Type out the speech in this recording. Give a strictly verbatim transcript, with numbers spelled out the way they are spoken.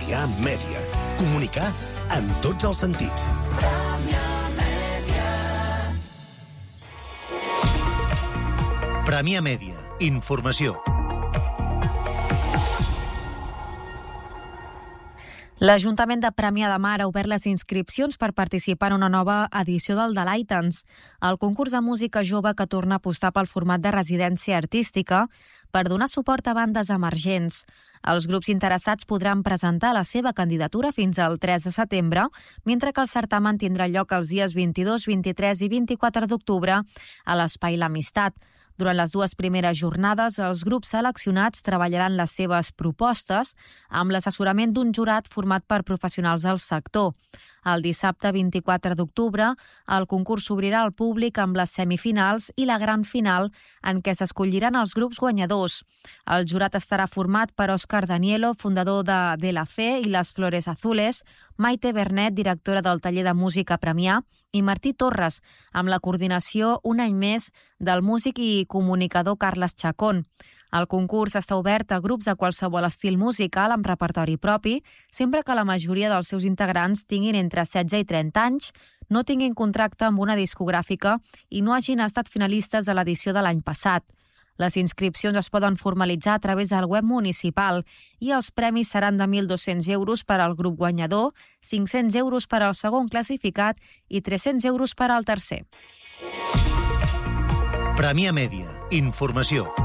Premià Mèdia. Comunicar amb tots els sentits. Premià Mèdia. Informació. L'Ajuntament de Premià de Mar ha obert les inscripcions per participar en una nova edició del Delighten's, el concurs de música jove que torna a apostar pel format de residència artística per donar suport a bandes emergents. Els grups interessats podran presentar la seva candidatura fins al tres de setembre, mentre que el certamen tindrà lloc els dies vint-i-dos, vint-i-tres i vint-i-quatre d'octubre a l'Espai L'Amistat. Durant les dues primeres jornades, els grups seleccionats treballaran les seves propostes amb l'assessorament d'un jurat format per professionals del sector. El dissabte vint-i-quatre d'octubre, el concurs s'obrirà al públic amb les semifinals i la gran final en què s'escolliran els grups guanyadors. El jurat estarà format per Òscar Danielo, fundador de De la Fe i les Flores Azules, Maite Bernet, directora del Taller de Música Premià, i Martí Torres, amb la coordinació un any més del músic i comunicador Carles Chacón. El concurs està obert a grups de qualsevol estil musical amb repertori propi, sempre que la majoria dels seus integrants tinguin entre setze i trenta anys, no tinguin contracte amb una discogràfica i no hagin estat finalistes de l'edició de l'any passat. Les inscripcions es poden formalitzar a través del web municipal i els premis seran de mil dos-cents euros per al grup guanyador, cinc-cents euros per al segon classificat i tres-cents euros per al tercer. Premià Mèdia. Informació.